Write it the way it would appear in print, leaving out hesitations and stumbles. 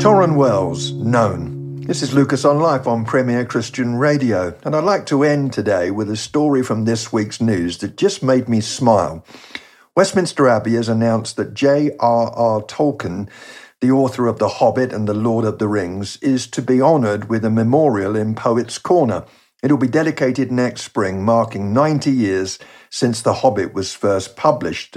Torran Wells, known. This is Lucas on Life on Premier Christian Radio, and I'd like to end today with a story from this week's news that just made me smile. Westminster Abbey has announced that J.R.R. Tolkien, the author of The Hobbit and The Lord of the Rings, is to be honoured with a memorial in Poets' Corner. It'll be dedicated next spring, marking 90 years since The Hobbit was first published.